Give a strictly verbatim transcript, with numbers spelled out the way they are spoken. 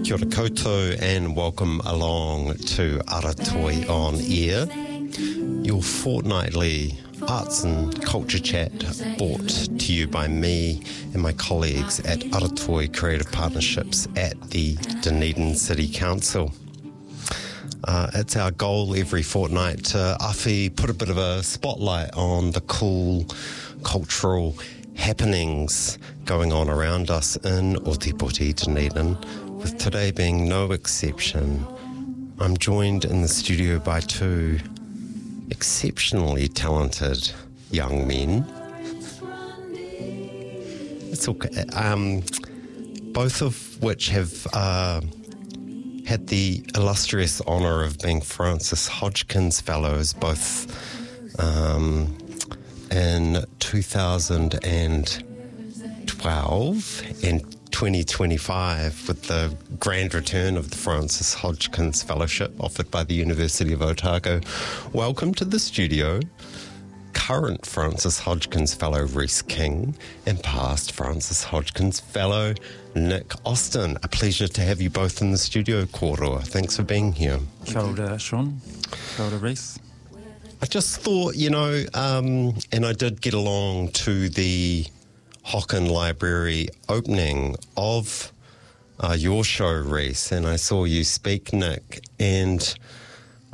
Kia ora koutou and welcome along to Aratoi On Air, your fortnightly arts and culture chat brought to you by me and my colleagues at Aratoi Creative Partnerships at the Dunedin City Council. Uh, it's our goal every fortnight to awhi put a bit of a spotlight on the cool cultural happenings going on around us in Ōtepoti, Dunedin, with today being no exception. I'm joined in the studio by two exceptionally talented young men. It's okay. Um, both of which have uh, had the illustrious honour of being Francis Hodgkins Fellows, both um, in two thousand twelve and twenty twenty-five, with the grand return of the Francis Hodgkins Fellowship offered by the University of Otago. Welcome to the studio, current Francis Hodgkins Fellow Reese King and past Francis Hodgkins Fellow Nick Austin. A pleasure to have you both in the studio, Koroa. Thanks for being here. Kia ora, Sean. Kia ora, Reese. I just thought, you know, um, and I did get along to the Hocken Library opening of uh, your show, Reese, and I saw you speak, Nick, and